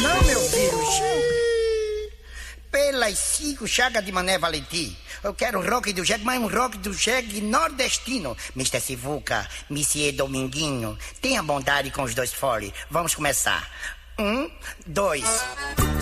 Não, meu filho. Pelas 5 chagas de Mané Valentim. Eu quero um rock do jegue, mas um rock do jegue nordestino. Mr. Sivuca, Monsieur Dominguinho, tenha bondade com os dois fole. Vamos começar. 1, 2...